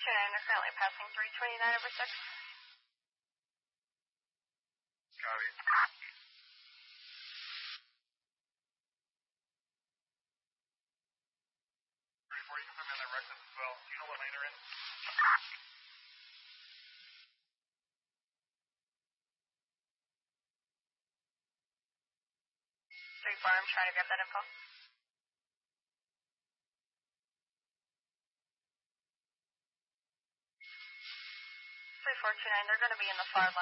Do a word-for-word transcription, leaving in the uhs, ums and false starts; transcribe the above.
two nine, they're currently passing three twenty-nine over six. Copy. three four, you can put me on that reckless as well. Do you know what lane they're in? three four, I'm trying to get that info. three four two nine, they're going to be in the far left.